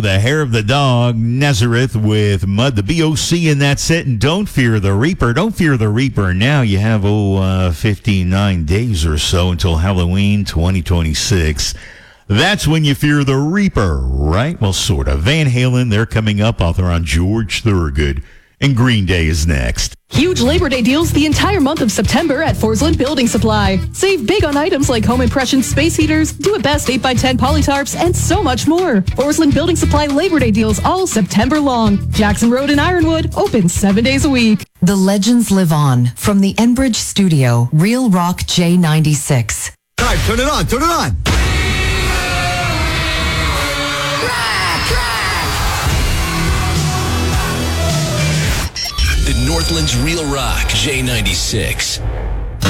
the hair of the dog, Nazareth with Mud, the B.O.C., and that's it. And don't fear the Reaper. Don't fear the Reaper. Now you have, 59 days or so until Halloween 2026. That's when you fear the Reaper, right? Well, sort of. Van Halen, they're coming up. Author on George Thorogood. And Green Day is next. Huge Labor Day deals the entire month of September at Forsland Building Supply. Save big on items like home impression space heaters, Do It Best 8x10 polytarps, and so much more. Forsland Building Supply Labor Day deals all September long. Jackson Road in Ironwood, open 7 days a week. The legends live on from the Enbridge Studio, Real Rock J96. All right, turn it on, turn it on. The Northland's Real Rock J96.